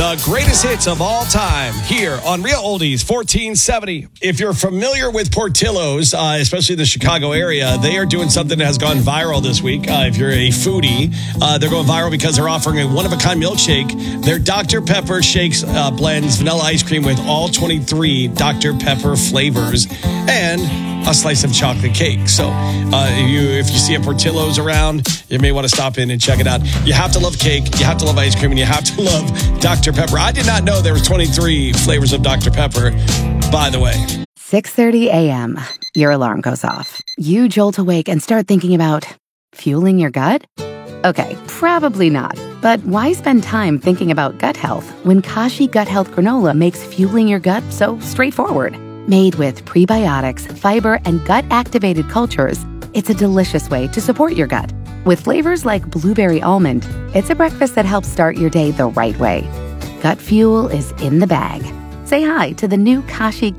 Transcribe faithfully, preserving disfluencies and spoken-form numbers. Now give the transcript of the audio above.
The greatest hits of all time here on Real Oldies fourteen seventy. If you're familiar with Portillo's, uh, especially the Chicago area, they are doing something that has gone viral this week. Uh, if you're a foodie, uh, they're going viral because they're offering a one-of-a-kind milkshake. Their Doctor Pepper shakes uh, blends vanilla ice cream with all twenty-three Doctor Pepper flavors and a slice of chocolate cake. So uh, if, you, if you see a Portillo's around, you may want to stop in and check it out. You have to love cake, you have to love ice cream, and you have to love Doctor Pepper. I did not know there was twenty-three flavors of Doctor Pepper, by the way. six thirty a.m. Your alarm goes off. You jolt awake and start thinking about fueling your gut? Okay, probably not. But why spend time thinking about gut health when Kashi Gut Health Granola makes fueling your gut so straightforward? Made with prebiotics, fiber, and gut-activated cultures, it's a delicious way to support your gut. With flavors like blueberry almond, it's a breakfast that helps start your day the right way. Gut fuel is in the bag. Say hi to the new Kashi